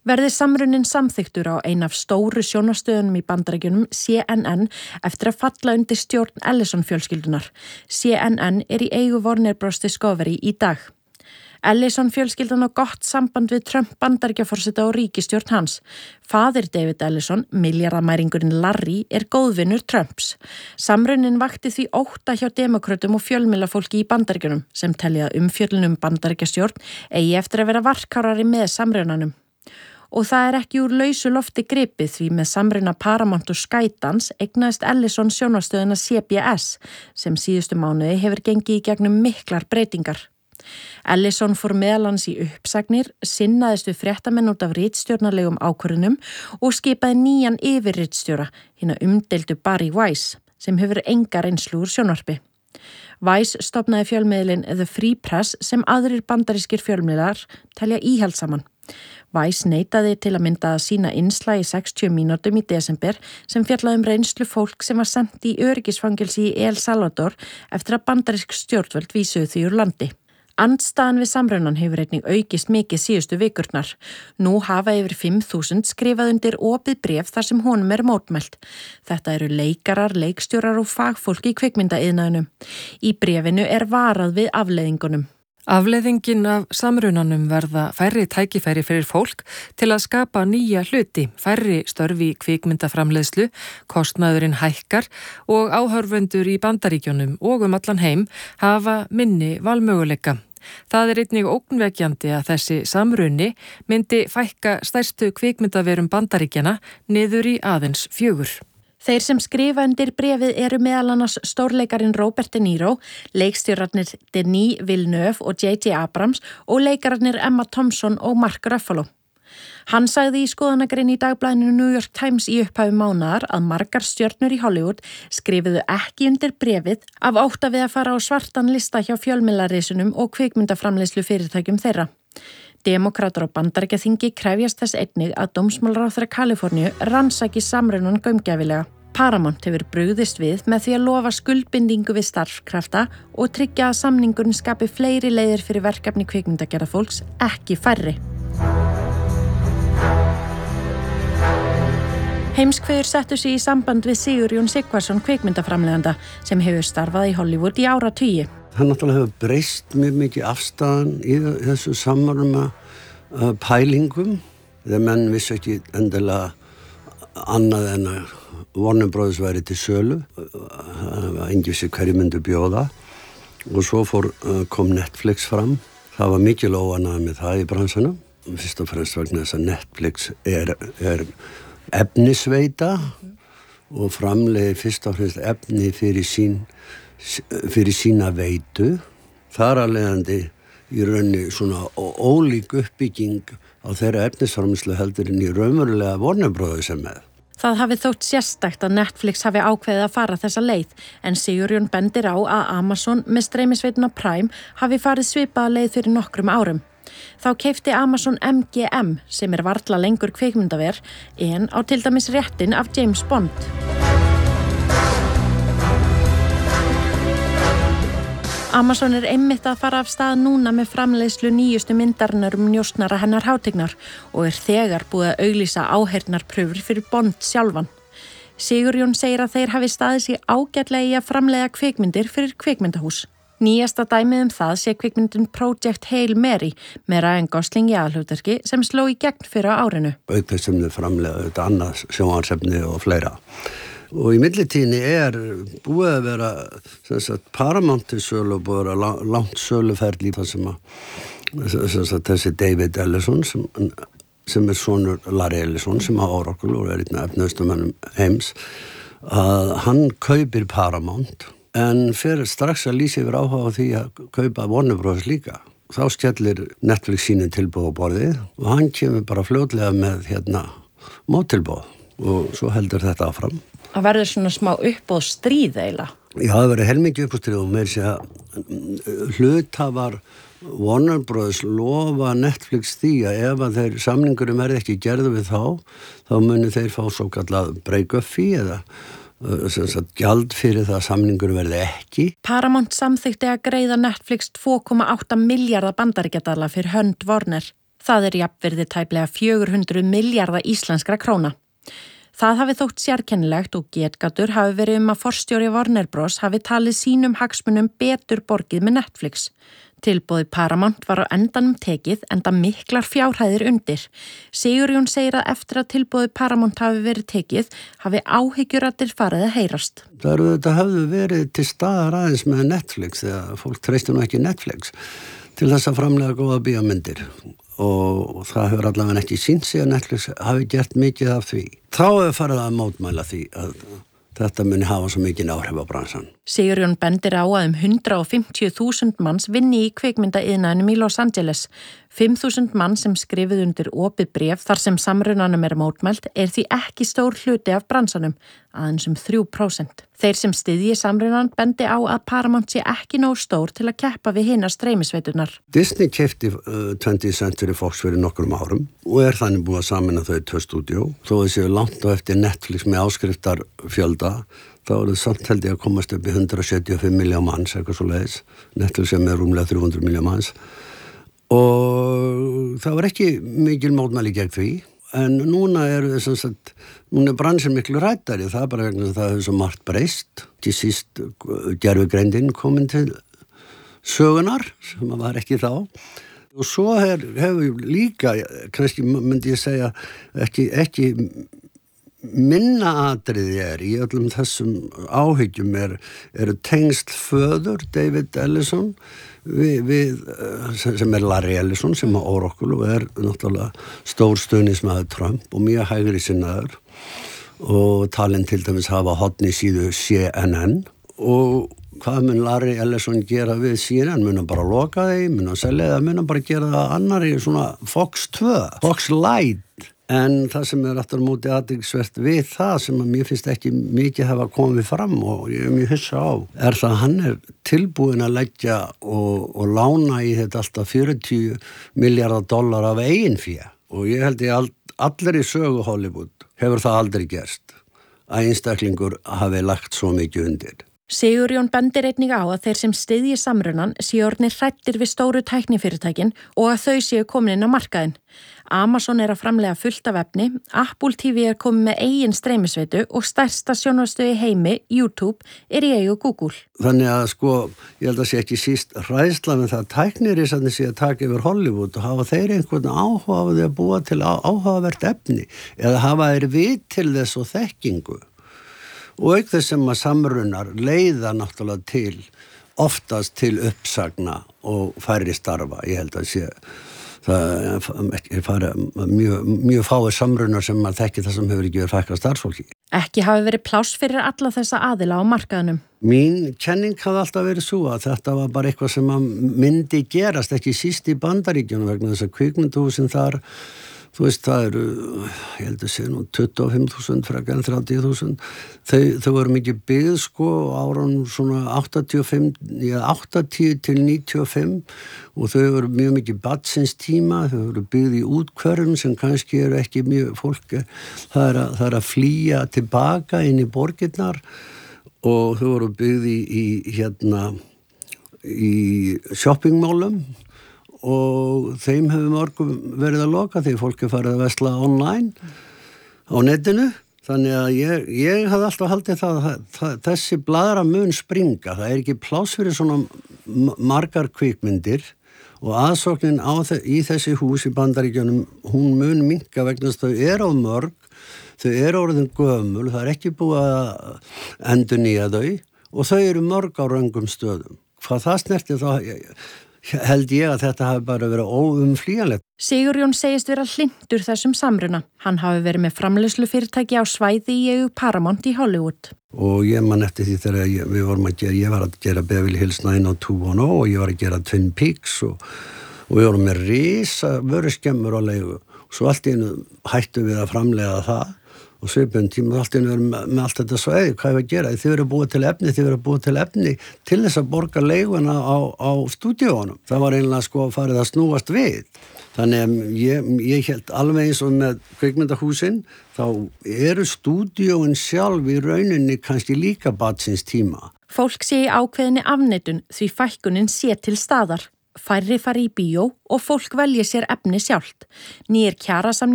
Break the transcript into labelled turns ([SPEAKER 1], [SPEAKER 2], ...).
[SPEAKER 1] Verði samruninn samþykktur á ein af stóru sjónvarpsstöðunum í Bandaríkjunum, CNN, eftir að falla undir stjórn Ellison fjölskyldunar. CNN í eigu Warner Bros. Discovery í dag. Ellison fjölskyldan á gott samband við Trump Bandaríkjaforseta og ríkisstjórn hans. Faðir David Ellison, milljarðamæringurinn Larry, góðvinur Trumps. Samrunnin vakti því ótta hjá demókrötum og fjölmiðlafólki í Bandaríkjunum sem telja að umfjöllun Bandaríkjastjórn eigi eftir að vera varkárari með samrunanum. Og það ekki úr lausu lofti gripið því með samruna Paramount og Skydance eignaðist Ellison sjónvarpsstöðina CBS sem síðustu mánuði hefur gengið í gegnum miklar breytingar. Ellison fór meðalans í uppsagnir, sinnaðist við fréttamenn út af ritstjórnarlegum ákvörðunum og skipaði nýjan yfirritstjóra, hina umdeildu Bari Weiss, sem hefur enga reynslu úr sjónvarpi. Weiss stofnaði fjölmiðlinn The Free Press sem aðrir bandarískir fjölmiðlar telja íhaldsaman. Weiss neitaði til að mynda að sína innslag í 60 mínútum í desember sem fjallaði reynslu fólk sem var sent í öryggisfangelsi í El Salvador eftir að bandarísk stjórnvöld vísuðu því úr landi. Andstaðan við samrunan hefur einnig aukist mikið síðustu vikurnar. Nú hafa yfir 5.000 skrifað undir opið bréf þar sem honum mótmælt. Þetta eru leikarar, leikstjórar og fagfólk í kvikmyndaiðnaðinum. Í bréfinu varað við afleiðingunum.
[SPEAKER 2] Afleiðingin af samrunanum verða færri tækifæri fyrir fólk til að skapa nýja hluti, færri störfi í kvikmyndaframleiðslu, kostnaðurinn hækkar og áhorfendur í Bandaríkjunum og allan heim hafa minni valmöguleika. Það einnig ógnvekjandi að þessi samruni myndi fækka stærstu kvikmyndaverum Bandaríkjana niður í aðeins 4.
[SPEAKER 1] Þeir sem skrifa undir bréfið meðal annars stórleikarinn Robert De Niro, leikstjórarnir Denis Villeneuve og J.J. Abrams og leikararnir Emma Thompson og Mark Ruffalo. Hann sagði í skoðanagrein í dagblaðinu New York Times í upphafi mánaðar að margar stjörnur í Hollywood skrifuðu ekki undir bréfið af ótta við að fara á svartan lista hjá fjölmiðlarisunum og kvikmyndaframleiðslu fyrirtækjum þeirra. Demókratar á Bandaríkjaþingi krefjast þess einnig að dómsmálaráðherra Kaliforníu rannsaki samrunan gaumgæfilega. Paramount hefur brugðist við með því að lofa skuldbindingu við starfskrafta og tryggja að samningurinn skapi fleiri leiðir fyrir verkefni kvikmyndagerðarfólks, ekki færri. Heimskveður settu sig í samband við Sigurjón Sigvarsson kvikmyndaframleiðanda sem hefur starfað í Hollywood í áratugi.
[SPEAKER 3] Það náttúrulega hefur breyst mjög mikið afstæðan í þessu samruna pælingum. Þegar menn vissi ekki endilega annað en að Warner Bros. Væri til sölu. Það var engin vissi hverju myndu bjóða. Og svo kom Netflix fram. Það var mikil óánægja með það í bransanum. Fyrst og fremst vegna þess að Netflix efnisveita og framleiðir fyrst og fremst efni fyrir sína veitu. Þar af leiðandi í rauninni svona ólík uppbygging á þeirra efnisframleiðslu heldur en í raunverulega Warner Bros. Sem með.
[SPEAKER 1] Það hafi þótt sérstakt að Netflix hafi ákveðið að fara þessa leið, en Sigurjón bendir á að Amazon með streymisveituna Prime hafi farið svipaða leið fyrir nokkrum árum. Þá keypti Amazon MGM sem varla lengur kvikmyndaver en á til dæmis réttin af James Bond. Amazon einmitt að fara af stað núna með framleiðslu nýjustu myndarinnar njósnara hennar hátignar og þegar búið að auglýsa áheyrnarprufur fyrir Bond sjálfan. Sigurjón segir að þeir hafi staðið sig ágætlega í að framleiða kvikmyndir fyrir kvikmyndahús. Nýjasta dæmið það sé kvikmyndin Project Hail Mary með Ryan Gosling í aðalhlutverki sem sló í gegn fyrir á árinu.
[SPEAKER 3] Auk þess sem þau framleiða þetta annað sjónvarpsefni og fleira. Og í millitíðinni búið að vera Paramount til sölu og búið að vera langt söluferli þar sem þessi David Ellison sem sonur Larry Ellison sem á Oracle og einn af efnaustumönnum heims að hann kaupir Paramount en fyrir strax að lýsa yfir áhuga á því að kaupa Warner Bros. Líka. Þá skellir Netflix sínu tilboð á borðið og hann kemur bara fljótlega með móttilboð og svo heldur þetta áfram.
[SPEAKER 1] Það verður svona smá uppboð stríð eiginlega.
[SPEAKER 3] Já, það verður heilmikið uppboð stríð og meira segja hluthafar Warner Bros. Lofa Netflix því að ef að þeir samningurum verði ekki gerðu við þá munu þeir fá svo kallað break-up fee eða gjald fyrir það að samningurum verði ekki.
[SPEAKER 1] Paramount samþykkti að greiða Netflix 2,8 milljarða bandaríkjadala fyrir hönd Warner. Það jafnvirði tæplega 400 milljarða íslenskra króna. Það hafi þótt sérkennilegt og getgátur hafi verið að forstjóri Warner Bros. Hafi talið sínum hagsmunum betur borgið með Netflix. Tilboðið Paramount var á endanum tekið enda miklar fjárhæðir undir. Sigurjón segir að eftir að tilboðið Paramount hafi verið tekið hafi áhyggjuraddir farið að heyrast.
[SPEAKER 3] Þetta hafði verið til staðar aðeins með Netflix þegar fólk treysti nú ekki Netflix til þess að framlega góða bíómyndir. Og það hefur allavega ekki sýnt sig að Netflix hafi gert mikið af því. Þá hefur farið að mótmæla því að þetta muni hafa svo mikið áhrif á bransan.
[SPEAKER 1] Sigurjón bendir á að 150.000 manns vinni í kvikmyndaiðnaðinum í Los Angeles. 5.000 mann sem skrifuð undir opið bréf þar sem samrunanum mótmælt því ekki stór hluti af bransanum, aðeins 3%. Þeir sem styðji samrunan bendi á að Paramount sé ekki nóg stór til að keppa við hinar streymisveitunar.
[SPEAKER 3] Disney keypti 20th Century Fox fyrir nokkrum árum og þannig búið að sameina þau 2 stúdíó. Þó séu langt á eftir Netflix með áskriftarfjölda, þá það samt held ég að komast upp í 175 miljón manns, eitthvað svo leiðis. Netflix með rúmlega 300 miljón manns. Og það var ekki mikil mótmæli gegn því, en núna núna bransin miklu rættari, það bara vegna það hefur svo margt breyst. Til síst gervigreindin komin til sögunar, sem var ekki þá. Og svo hefur líka, kannski myndi ég segja, ekki minna atriði í öllum þessum áhyggjum eru tengsl föður David Ellison við sem Larry Ellison sem Oracle og náttúrulega stór stuðningsmaður Trump og mjög hægri sinnaður og talin til dæmis hafa horn í síðu CNN og hvað mun Larry Ellison gera við CNN? Mun hann bara loka þeim, mun hann selja það, mun hann bara gera það annari svona Fox 2, Fox Lite. En það sem aftur á móti athyglisvert við það sem að mér finnst ekki mikið hafa komið fram og ég mjög hissa á það að hann tilbúin að leggja og lána í þetta alltaf $40 miljardar af eigin fé og ég held allir í sögu Hollywood hefur það aldrei gerst að einstaklingur hafi lagt svo mikið undir.
[SPEAKER 1] Sigurjón bendir einnig á að þeir sem styðji samrunan séu orðnir hræddir við stóru tæknifyrirtækin og að þau séu komin inn á markaðinn. Amazon að framleiða fullt af efni, Apple TV komið með eigin streymisveitu og stærsta sjónvarpsstöð í heimi, YouTube, í eigu Google.
[SPEAKER 3] Þannig að ég held að sé ekki síst hræðsla með það tæknirisarnir sé að taka yfir Hollywood og hafa þeir einhvern áhuga á því að búa til áhugavert efni eða hafa þeir vit til þess og þekkingu. Og auk þess sem að samrunar leiða náttúrulega til, oftast til uppsagna og færri starfa. Ég held að sé, það mjög fáir samrunar sem að þekki það sem hefur ekki verið fækkað starfsfólki.
[SPEAKER 1] Ekki hafi verið pláss fyrir alla þessa aðila á markaðnum.
[SPEAKER 3] Mín kenning hafði alltaf verið svo að þetta var bara eitthvað sem myndi gerast, ekki síst í Bandaríkjunum vegna þess að kvikmyndahúsin þar, þú veist, það ég held að sé nú 25.000 frekar en 30.000. Þau voru mikið byggð árunum svona 80 til 95 og þau voru mjög mikið barnsins tíma, þau voru byggð í útkvörfum sem kannski eru ekki mjög fólk, það að flýja tilbaka inn í borgirnar og þau voru byggð í shoppingmálum og þeim hefur mörgum verið að loka því fólk farið að vesla online á netinu. Þannig að ég hafði alltaf haldið það þessi blaðra mun springa. Það ekki pláss fyrir svona margar kvikmyndir og aðsóknin í þessi hús í Bandaríkjunum, hún mun minnka vegna þess að þau á mörg, þau orðin gömul, það ekki búið að endurnýja þau og þau mörg á röngum stöðum. Hvað það snerti þá held ég að þetta hafi bara verið óumflýjanlegt.
[SPEAKER 1] Sigurjón segist vera hlynntur þessum samruna. Hann hafi verið með framleiðslufyrirtæki á svæði í eigu Paramount í Hollywood.
[SPEAKER 3] Og ég man eftir því þegar ég var að gera Beverly Hills 90210 og ég var að gera Twin Peaks og við vorum með risa vöruskemmur á leigu. Svo allt í einu hættum við að framleiða það og svipun tíma allt í einu með allt þetta svæði, hvað ég að gera? Þið verið búið til efni til þess að borga leiguna á stúdíónum. Það var einlega farið að snúast við. Þannig að ég held alveg eins og með kvikmyndahúsin, þá stúdíóin sjálf í rauninni kannski líka barnsins tíma.
[SPEAKER 1] Fólk sé í ákveðinni afneitun því fækkunin sé til staðar. færri fari í bíó og fólk velji sér efni sjálft. Nýir kjarasamningar